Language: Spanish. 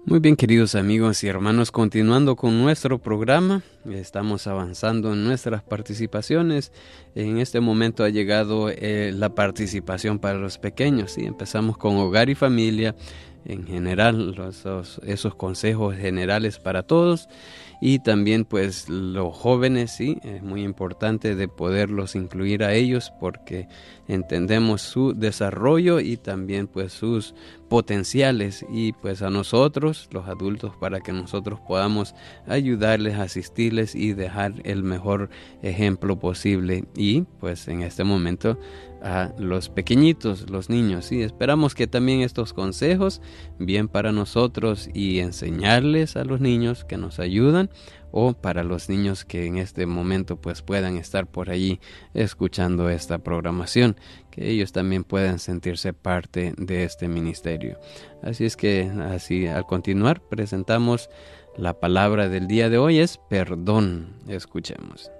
Muy bien, queridos amigos y hermanos, continuando con nuestro programa, estamos avanzando en nuestras participaciones. En este momento ha llegado la participación para los pequeños. ¿Sí? Empezamos con hogar y familia, en general, esos consejos generales para todos. Y también pues los jóvenes, sí, es muy importante de poderlos incluir a ellos porque entendemos su desarrollo y también pues sus potenciales, y pues a nosotros, los adultos, para que nosotros podamos ayudarles, asistirles y dejar el mejor ejemplo posible. Y pues en este momento a los pequeñitos, los niños, sí, esperamos que también estos consejos, bien para nosotros y enseñarles a los niños que nos ayudan, o para los niños que en este momento pues puedan estar por allí escuchando esta programación, que ellos también puedan sentirse parte de este ministerio. Así es que así al continuar presentamos la palabra del día de hoy, es perdón. Escuchemos.